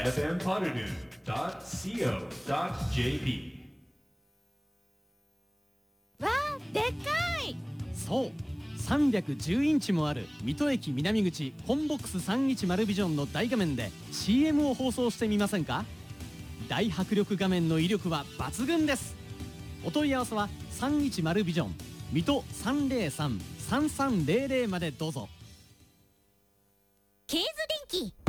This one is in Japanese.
fmpoddernoon.co.jp。 わあ、でかい。 そう、310インチもある水戸駅南口コンボックス310ビジョンの大画面で CM を放送してみませんか？大迫力画面の威力は抜群です。お問い合わせは310ビジョン水戸303-3300までどうぞ。 ケーズ電機